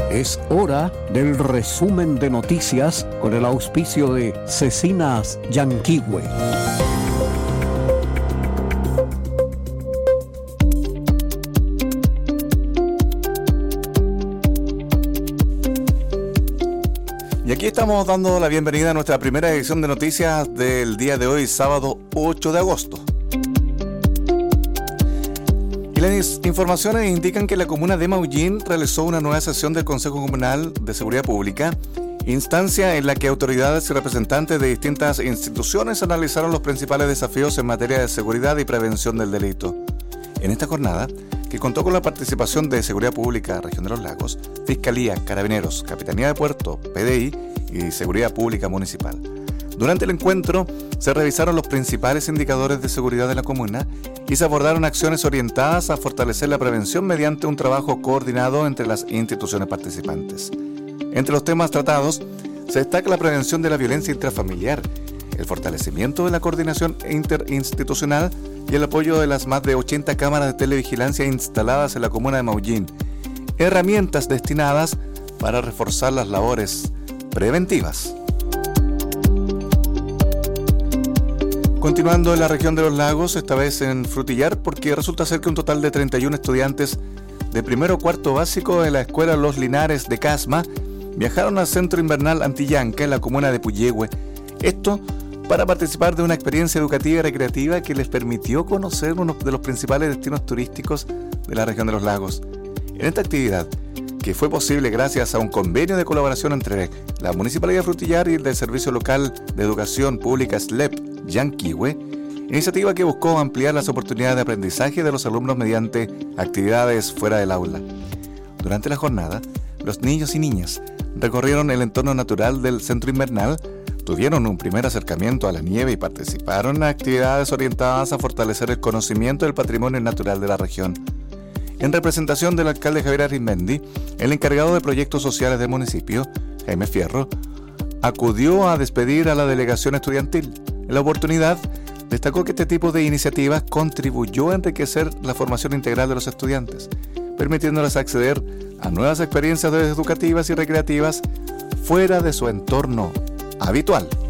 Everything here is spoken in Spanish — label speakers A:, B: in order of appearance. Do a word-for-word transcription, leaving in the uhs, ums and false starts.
A: Es hora del resumen de noticias con el auspicio de Cecinas Yanquihue.
B: Y aquí estamos dando la bienvenida a nuestra primera edición de noticias del día de hoy, sábado ocho de agosto. Y las informaciones indican que la comuna de Maullín realizó una nueva sesión del Consejo Comunal de Seguridad Pública, instancia en la que autoridades y representantes de distintas instituciones analizaron los principales desafíos en materia de seguridad y prevención del delito. En esta jornada, que contó con la participación de Seguridad Pública Región de los Lagos, Fiscalía, Carabineros, Capitanía de Puerto, P D I y Seguridad Pública Municipal. Durante el encuentro se revisaron los principales indicadores de seguridad de la comuna y se abordaron acciones orientadas a fortalecer la prevención mediante un trabajo coordinado entre las instituciones participantes. Entre los temas tratados se destaca la prevención de la violencia intrafamiliar, el fortalecimiento de la coordinación interinstitucional y el apoyo de las más de ochenta cámaras de televigilancia instaladas en la comuna de Maullín, herramientas destinadas para reforzar las labores preventivas. Continuando en la región de los lagos, esta vez en Frutillar, porque resulta ser que un total de treinta y uno estudiantes de primero o cuarto básico de la escuela Los Linares de Casma viajaron al centro invernal Antillanca en la comuna de Puyehue. Esto para participar de una experiencia educativa y recreativa que les permitió conocer uno de los principales destinos turísticos de la región de los lagos. En esta actividad, que fue posible gracias a un convenio de colaboración entre la Municipalidad de Frutillar y el del Servicio Local de Educación Pública S L E P Yanquihue, iniciativa que buscó ampliar las oportunidades de aprendizaje de los alumnos mediante actividades fuera del aula. Durante la jornada, los niños y niñas recorrieron el entorno natural del centro invernal, tuvieron un primer acercamiento a la nieve y participaron en actividades orientadas a fortalecer el conocimiento del patrimonio natural de la región. En representación del alcalde Javier Arizmendi, el encargado de proyectos sociales del municipio, Jaime Fierro, acudió a despedir a la delegación estudiantil. En la oportunidad, destacó que este tipo de iniciativas contribuyó a enriquecer la formación integral de los estudiantes, permitiéndoles acceder a nuevas experiencias educativas y recreativas fuera de su entorno habitual.